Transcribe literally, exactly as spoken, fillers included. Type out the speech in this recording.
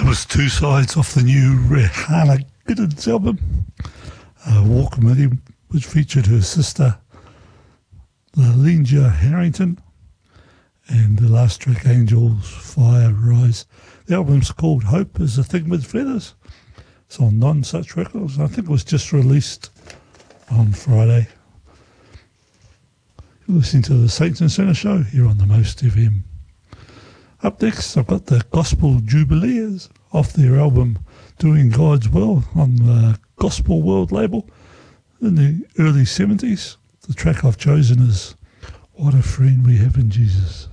was two sides off the new Rihanna Giddens album. Uh, Walk With Me, which featured her sister, Lalinja Harrington, and the last track, Angels Fire Rise. The album's called Hope Is a Thing With Feathers. It's on Non Such Records. I think it was just released on Friday. You're listening to the Saints and Sinners show here on the Most F M. Up next, I've got the Gospel Jubileers off their album Doing God's Will on the Gospel World label in the early seventies. The track I've chosen is What a Friend We Have in Jesus.